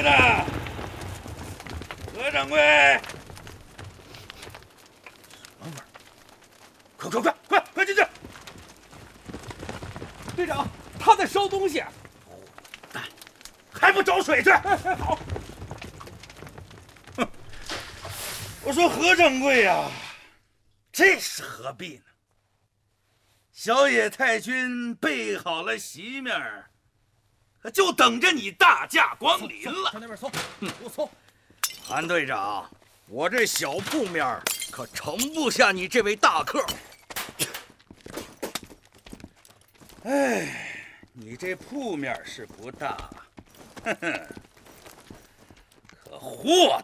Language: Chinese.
的，何掌柜。什么味儿？快进去！ 队长，他在烧东西。 蛋，还不找水去？ 好。 哼！我说何掌柜呀，这是何必呢？小野太君备好了席面儿，就等着你大驾光临了。 向那边搜，给我搜。 韩队长，我这小铺面可盛不下你这位大客。 哎，你这铺面是不大，可货